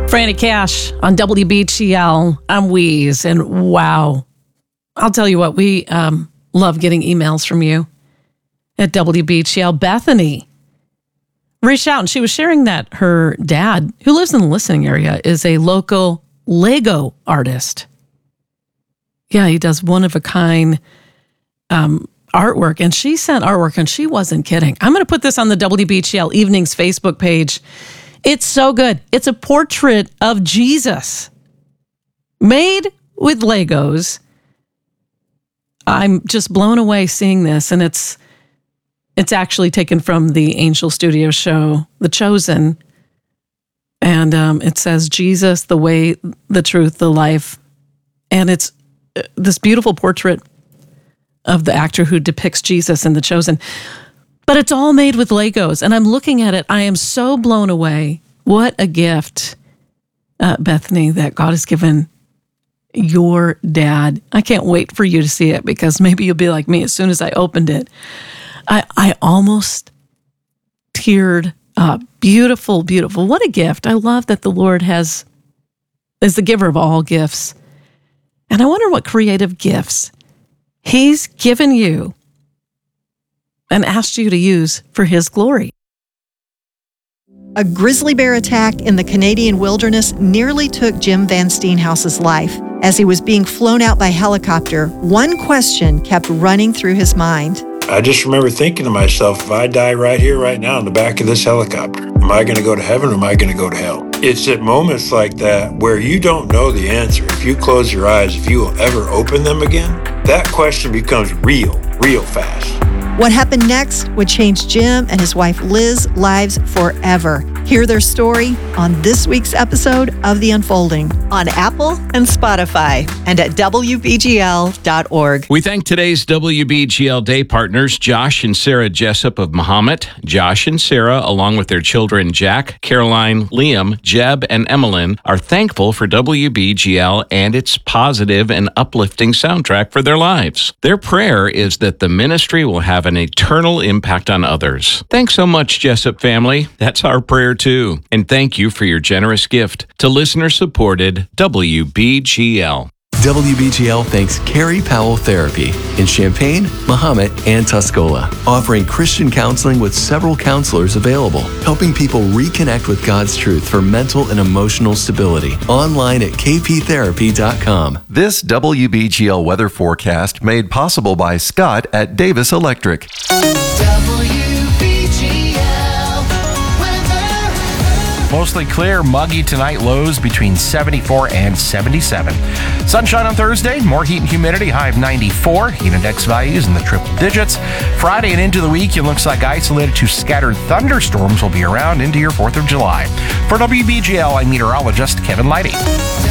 Franny Cash on WBGL. I'm Wheeze, and wow. I'll tell you what, we love getting emails from you at WBGL. Bethany reached out, and she was sharing that her dad, who lives in the listening area, is a local Lego artist. Yeah, he does one-of-a-kind artwork, and she sent artwork, and she wasn't kidding. I'm going to put this on the WBGL Evenings Facebook page. It's so good. It's a portrait of Jesus made with Legos. I'm just blown away seeing this, and it's actually taken from the Angel Studio show, The Chosen, and it says Jesus, the way, the truth, the life, and it's this beautiful portrait of the actor who depicts Jesus in The Chosen. But it's all made with Legos, and I'm looking at it. I am so blown away. What a gift, Bethany, that God has given your dad. I can't wait for you to see it, because maybe you'll be like me. As soon as I opened it, I almost teared up. Beautiful, beautiful. What a gift. I love that the Lord is the giver of all gifts. And I wonder what creative gifts He's given you and asked you to use for His glory. A grizzly bear attack in the Canadian wilderness nearly took Jim Van Steenhouse's life. As he was being flown out by helicopter, one question kept running through his mind. I just remember thinking to myself, if I die right here, right now, in the back of this helicopter, am I going to go to heaven or am I going to go to hell? It's at moments like that where you don't know the answer. If you close your eyes, if you will ever open them again, that question becomes real fast. What happened next would change Jim and his wife Liz's lives forever. Hear their story on this week's episode of The Unfolding on Apple and Spotify and at WBGL.org. We thank today's WBGL Day partners, Josh and Sarah Jessup of Mahomet. Josh and Sarah, along with their children Jack, Caroline, Liam, Jeb, and Emmeline, are thankful for WBGL and its positive and uplifting soundtrack for their lives. Their prayer is that the ministry will have an eternal impact on others. Thanks so much, Jessup family. That's our prayer too. And thank you for your generous gift to listener-supported WBGL. WBGL thanks Carrie Powell Therapy in Champaign, Mahomet, and Tuscola, offering Christian counseling with several counselors available, helping people reconnect with God's truth for mental and emotional stability. Online at kptherapy.com. This WBGL weather forecast made possible by Scott at Davis Electric. Mostly clear, muggy tonight, lows between 74 and 77. Sunshine on Thursday, more heat and humidity, high of 94. Heat index values in the triple digits. Friday and into the week, it looks like isolated to scattered thunderstorms will be around into your 4th of July. For WBGL, I'm meteorologist Kevin Leidy.